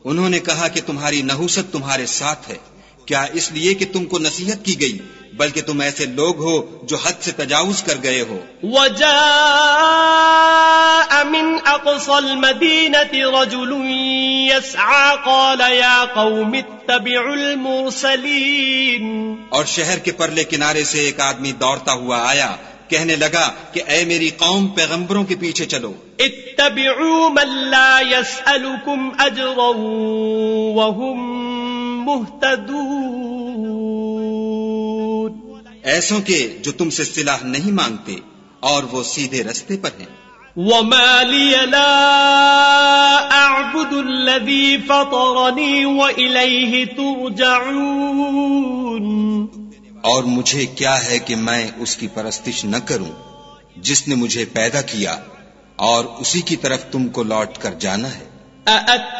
انہوں نے کہا کہ تمہاری نحوست تمہارے ساتھ ہے، کیا اس لیے کہ تم کو نصیحت کی گئی، بلکہ تم ایسے لوگ ہو جو حد سے تجاوز کر گئے ہو۔ وجاء من اقصى المدينة رجل يسعى قال يا قوم اتبعوا المرسلين۔ اور شہر کے پرلے کنارے سے ایک آدمی دوڑتا ہوا آیا، کہنے لگا کہ اے میری قوم، پیغمبروں کے پیچھے چلو۔ اتبعوا من لا يسألكم اجرا وهم مهتدون، ایسوں کے جو تم سے صلہ نہیں مانگتے اور وہ سیدھے رستے پر ہیں۔ وما لي لا اعبد الذي فطرني وإليه ترجعون، اور مجھے کیا ہے کہ میں اس کی پرستش نہ کروں جس نے مجھے پیدا کیا، اور اسی کی طرف تم کو لوٹ کر جانا ہے۔